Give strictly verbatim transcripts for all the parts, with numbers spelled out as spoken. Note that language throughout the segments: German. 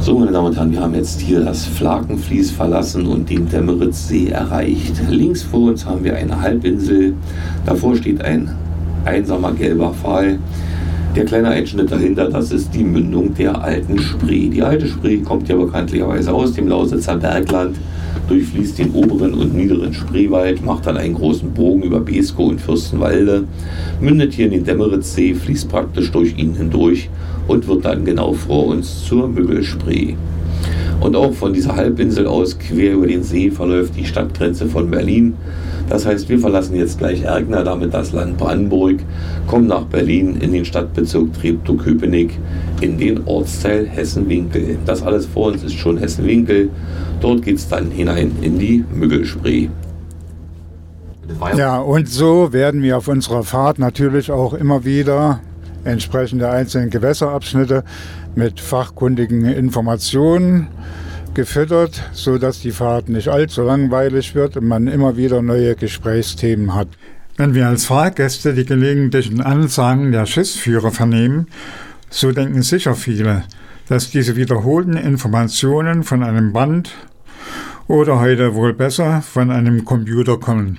So, meine Damen und Herren, wir haben jetzt hier das Flakenfließ verlassen und den Demmeritzsee erreicht. Links vor uns haben wir eine Halbinsel. Davor steht ein einsamer gelber Pfahl. Der kleine Einschnitt dahinter, das ist die Mündung der Alten Spree. Die Alte Spree kommt ja bekanntlicherweise aus dem Lausitzer Bergland, durchfließt den oberen und niederen Spreewald, macht dann einen großen Bogen über Beeskow und Fürstenwalde, mündet hier in den Demmeritzsee, fließt praktisch durch ihn hindurch und wird dann genau vor uns zur Müggelspree. Und auch von dieser Halbinsel aus quer über den See verläuft die Stadtgrenze von Berlin. Das heißt, wir verlassen jetzt gleich Erkner, damit das Land Brandenburg, kommen nach Berlin in den Stadtbezirk Treptow-Köpenick in den Ortsteil Hessen-Winkel. Das alles vor uns ist schon Hessen-Winkel. Dort geht es dann hinein in die Müggelspree. Ja, und so werden wir auf unserer Fahrt natürlich auch immer wieder entsprechend der einzelnen Gewässerabschnitte mit fachkundigen Informationen gefüttert, sodass die Fahrt nicht allzu langweilig wird und man immer wieder neue Gesprächsthemen hat. Wenn wir als Fahrgäste die gelegentlichen Ansagen der Schiffsführer vernehmen, so denken sicher viele, dass diese wiederholten Informationen von einem Band oder heute wohl besser von einem Computer kommen.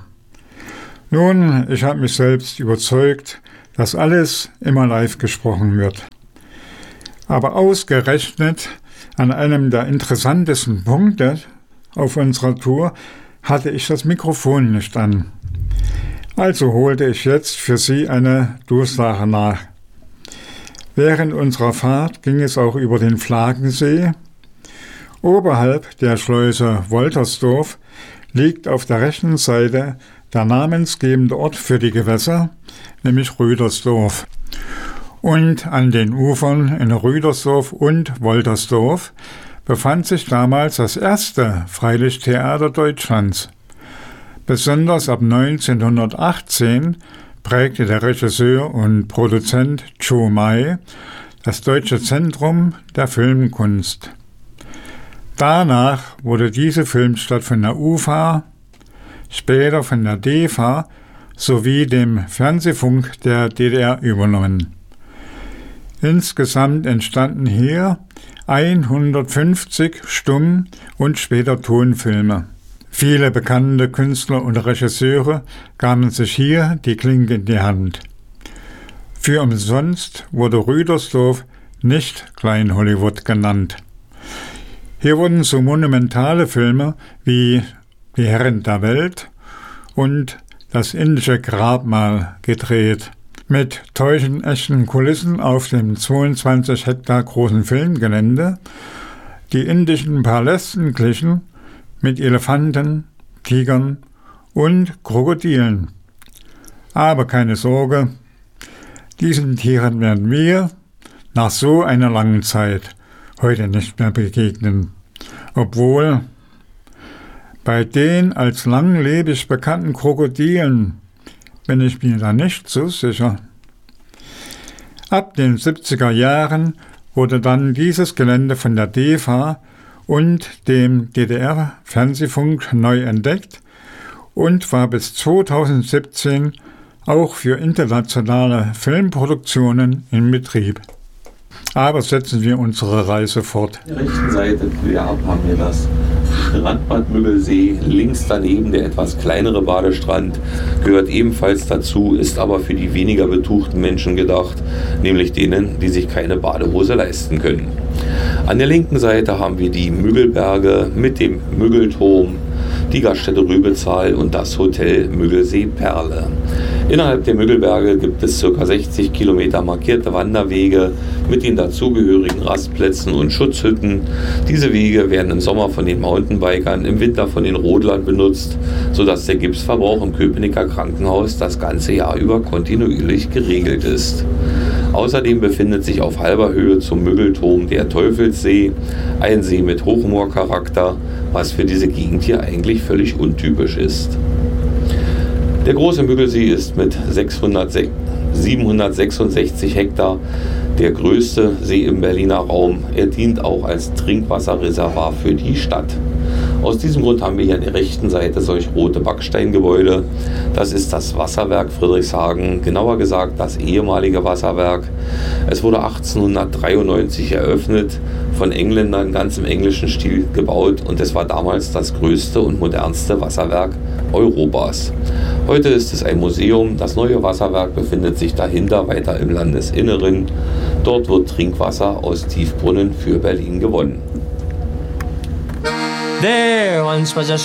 Nun, ich habe mich selbst überzeugt, dass alles immer live gesprochen wird. Aber ausgerechnet an einem der interessantesten Punkte auf unserer Tour hatte ich das Mikrofon nicht an. Also holte ich jetzt für Sie eine Durchsage nach. Während unserer Fahrt ging es auch über den Flakensee. Oberhalb der Schleuse Woltersdorf liegt auf der rechten Seite der namensgebende Ort für die Gewässer, nämlich Rüdersdorf. Und an den Ufern in Rüdersdorf und Woltersdorf befand sich damals das erste Freilichttheater Deutschlands. Besonders ab neunzehnhundertachtzehn prägte der Regisseur und Produzent Joe May das Deutsche Zentrum der Filmkunst. Danach wurde diese Filmstadt von der U F A, später von der D E F A sowie dem Fernsehfunk der D D R übernommen. Insgesamt entstanden hier hundertfünfzig Stumm- und später Tonfilme. Viele bekannte Künstler und Regisseure gaben sich hier die Klinke in die Hand. Für umsonst wurde Rüdersdorf nicht Klein-Hollywood genannt. Hier wurden so monumentale Filme wie Die Herren der Welt und Das indische Grabmal gedreht. Mit täuschend echten Kulissen auf dem zweiundzwanzig Hektar großen Filmgelände. Die indischen Palästen glichen mit Elefanten, Tigern und Krokodilen. Aber keine Sorge, diesen Tieren werden wir nach so einer langen Zeit heute nicht mehr begegnen. Obwohl bei den als langlebig bekannten Krokodilen bin ich mir da nicht so sicher. Ab den siebziger Jahren wurde dann dieses Gelände von der D E F A und dem D D R-Fernsehfunk neu entdeckt und war bis zweitausendsiebzehn auch für internationale Filmproduktionen in Betrieb. Aber setzen wir unsere Reise fort. Auf der rechten Seite quer ab haben wir das Strandbad Müggelsee, links daneben der etwas kleinere Badestrand, gehört ebenfalls dazu, ist aber für die weniger betuchten Menschen gedacht, nämlich denen, die sich keine Badehose leisten können. An der linken Seite haben wir die Müggelberge mit dem Müggelturm, die Gaststätte Rübezahl und das Hotel Müggelsee Perle. Innerhalb der Müggelberge gibt es ca. sechzig Kilometer markierte Wanderwege mit den dazugehörigen Rastplätzen und Schutzhütten. Diese Wege werden im Sommer von den Mountainbikern, im Winter von den Rodlern benutzt, sodass der Gipsverbrauch im Köpenicker Krankenhaus das ganze Jahr über kontinuierlich geregelt ist. Außerdem befindet sich auf halber Höhe zum Müggelturm der Teufelssee, ein See mit Hochmoorcharakter, was für diese Gegend hier eigentlich völlig untypisch ist. Der große Müggelsee ist mit siebenhundertsechsundsechzig Hektar der größte See im Berliner Raum. Er dient auch als Trinkwasserreservoir für die Stadt. Aus diesem Grund haben wir hier an der rechten Seite solch rote Backsteingebäude. Das ist das Wasserwerk Friedrichshagen, genauer gesagt das ehemalige Wasserwerk. Es wurde achtzehnhundertdreiundneunzig eröffnet, von Engländern ganz im englischen Stil gebaut und es war damals das größte und modernste Wasserwerk Europas. Heute ist es ein Museum. Das neue Wasserwerk befindet sich dahinter weiter im Landesinneren. Dort wird Trinkwasser aus Tiefbrunnen für Berlin gewonnen. There once was a